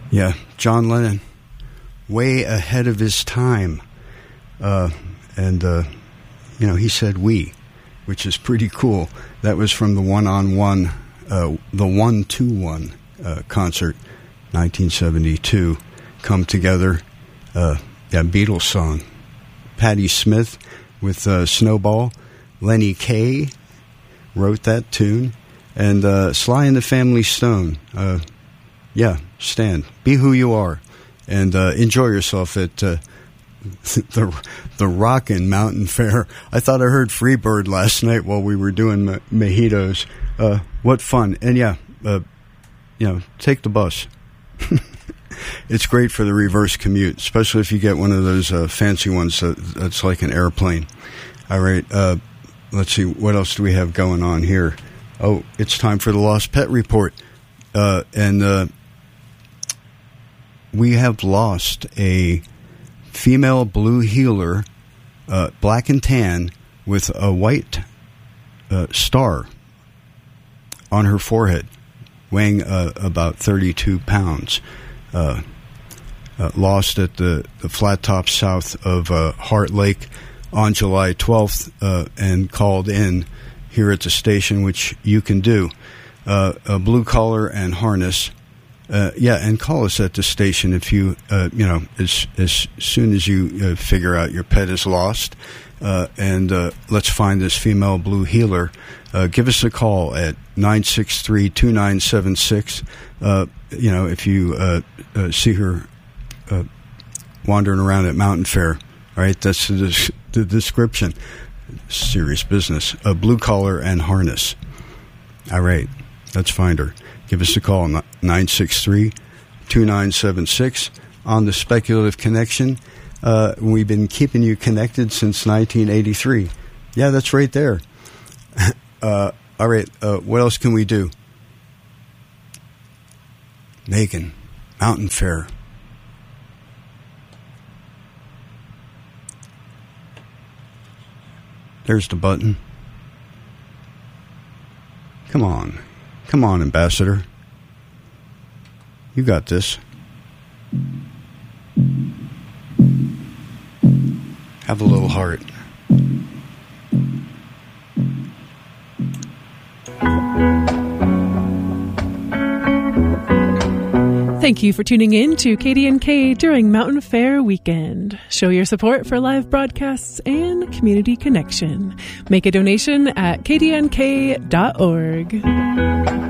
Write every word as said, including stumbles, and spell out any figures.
Yeah, John Lennon, way ahead of his time. Uh, and, uh, you know, he said we, which is pretty cool. That was from the one-on-one, uh, the one-to-one uh, concert, nineteen seventy-two. Come Together, uh, yeah, Beatles song. Patti Smith with uh, Snowball. Lenny Kaye wrote that tune. And uh, Sly and the Family Stone. Uh, yeah, Stan, be who you are. And uh, enjoy yourself at uh, the the Rockin' Mountain Fair. I thought I heard Freebird last night while we were doing mo- mojitos. Uh, what fun. And yeah, uh, you know, take the bus. It's great for the reverse commute, especially if you get one of those uh, fancy ones that, that's like an airplane. All right, uh, let's see, what else do we have going on here? Oh, it's time for the Lost Pet Report. Uh, and uh, we have lost a female blue heeler, uh, black and tan, with a white uh, star on her forehead, weighing uh, about thirty-two pounds. Uh, uh, lost at the, the flat top south of uh, Heart Lake on July twelfth uh, and called in here at the station, which you can do. Uh, a blue collar and harness. Uh, yeah, and call us at the station if you, uh, you know, as as soon as you uh, figure out your pet is lost. Uh, and uh, let's find this female blue heeler. Uh, give us a call at nine six three, two nine seven six. Uh, you know, if you uh, uh, see her uh, wandering around at Mountain Fair. All right, that's the, the description. Serious business. A blue collar and harness. All right, let's find her. Give us a call, nine six three, two nine seven six. On the Speculative Connection. Uh, we've been keeping you connected since nineteen eighty-three. Yeah, that's right there. uh, all right, uh, what else can we do? Megan, Mountain Fair. There's the button. Come on. Come on, Ambassador. You got this. Have a little heart. Thank you for tuning in to K D N K during Mountain Fair weekend. Show your support for live broadcasts and community connection. Make a donation at k d n k dot org.